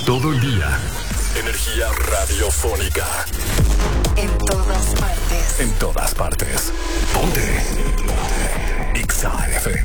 Todo el día. Energía radiofónica. En todas partes. En todas partes.